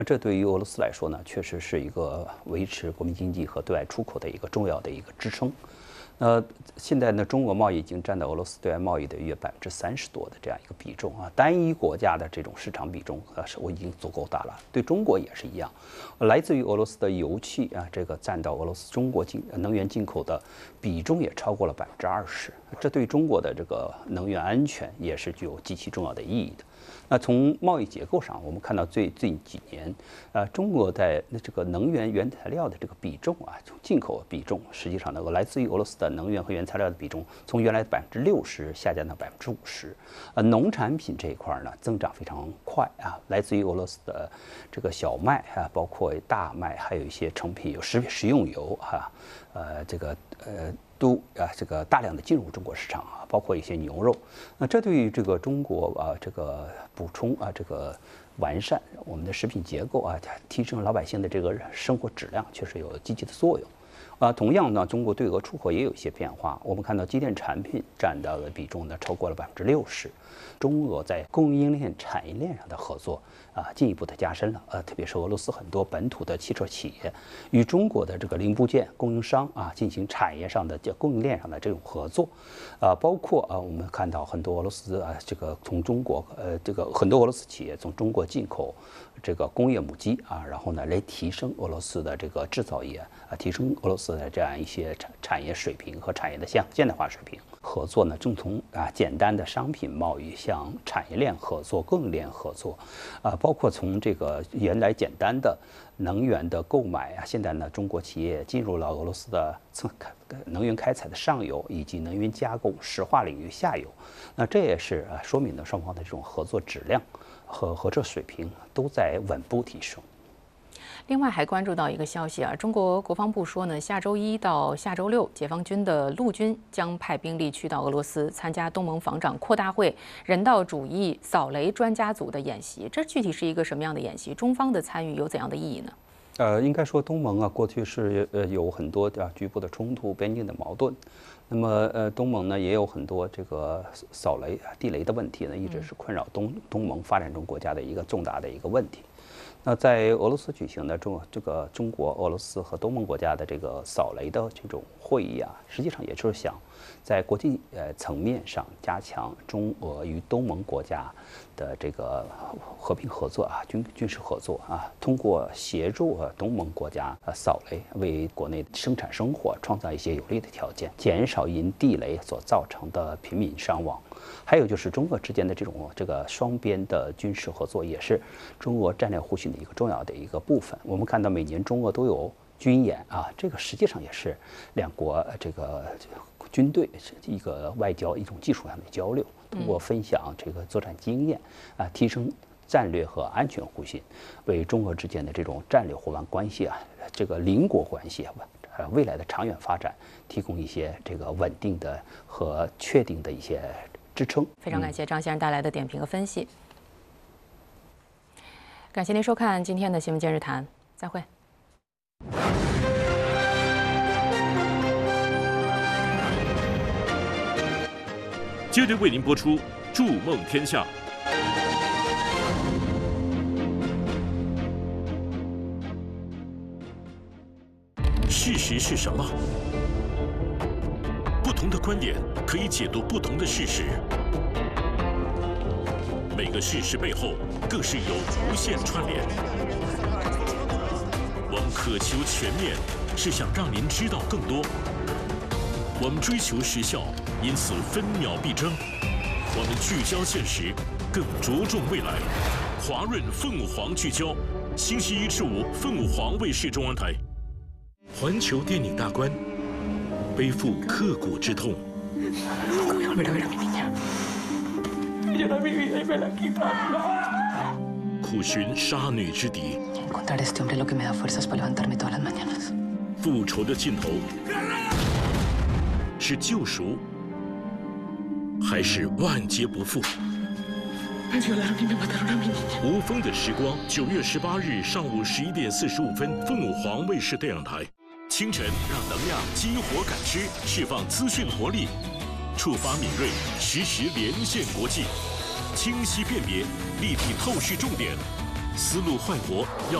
这对于俄罗斯来说呢，确实是一个维持国民经济和对外出口的一个重要的一个支撑。现在呢，中俄贸易已经占到俄罗斯对外贸易的约30%多的这样一个比重啊，单一国家的这种市场比重我已经足够大了。对中国也是一样，来自于俄罗斯的油气啊，这个占到俄罗斯中国能源进口的比重也超过了20%，这对中国的这个能源安全也是具有极其重要的意义的。那从贸易结构上，我们看到最近几年，中国在这个能源原材料的这个比重啊，从进口比重，实际上呢，来自于俄罗斯的能源和原材料的比重，从原来的60%下降到50%。农产品这一块呢，增长非常快啊，来自于俄罗斯的这个小麦啊，包括大麦，还有一些成品有食用油哈，这个大量的进入中国市场啊，包括一些牛肉。那这对于这个中国这个补充这个完善我们的食品结构啊，提升老百姓的这个生活质量，确实有积极的作用。同样呢，中国对俄出口也有一些变化。我们看到机电产品占到的比重呢，超过了60%。中俄在供应链、产业链上的合作进一步的加深了。特别是俄罗斯很多本土的汽车企业与中国的这个零部件供应商进行产业上的供应链上的这种合作，包括我们看到很多俄罗斯这个从中国这个很多俄罗斯企业从中国进口这个工业母机然后呢来提升俄罗斯的这个制造业提升俄罗斯的这样一些产业水平和产业的现代化水平。合作呢，正从简单的商品贸易向产业链合作、供应链合作，包括从这个原来简单的能源的购买现在呢，中国企业进入了俄罗斯的能源开采的上游以及能源加工、石化领域下游。那这也是说明了双方的这种合作质量和合作水平都在稳步提升。 另外还关注到一个消息中国国防部说呢，下周1到下周6，解放军的陆军将派兵力去到俄罗斯参加东盟防长扩大会人道主义扫雷专家组的演习。这具体是一个什么样的演习？中方的参与有怎样的意义呢？ 应该说东盟过去是有很多局部的冲突、边境的矛盾。那么东盟呢也有很多这个扫雷、地雷的问题呢，一直是困扰东盟发展中国家的一个重大的一个问题。那在俄罗斯举行的中国、俄罗斯和东盟国家的这个扫雷的这种会议实际上也就是想在国际层面上加强中俄与东盟国家的这个和平合作军事合作通过协助东盟国家扫雷，为国内生产生活创造一些有利的条件，减少因地雷所造成的平民伤亡。还有就是中俄之间的这个双边的军事合作，也是中俄战略互信的一个重要的一个部分。我们看到每年中俄都有军演这个实际上也是两国这个军队一个外交一种技术上的交流，通过分享这个作战经验提升战略和安全互信，为中俄之间的这种战略伙伴关系这个邻国关系未来的长远发展提供一些这个稳定的和确定的一些支撑。 非常感谢张先生带来的点评和分析。感谢您收看今天的新闻今日谈，再会。 接着为您播出《筑梦天下》。事实是什么？不同的观点可以解读不同的事实。每个事实背后更是有无限串联。我们渴求全面，是想让您知道更多。我们追求时效，因此分秒必争。我们聚焦现实，更着重未来。华润凤凰聚焦，星期1至5，凤凰卫视中央台。环球电影大观，背负刻骨之痛。苦寻杀女之敌。复仇的尽头是救赎，还是万劫不复？无风的时光，9月18日上午11点45分，凤凰卫视电视台。清晨，让能量激活感知，释放资讯活力，触发敏锐，实时连线国际，清晰辨别，立体透视重点， 思路坏活要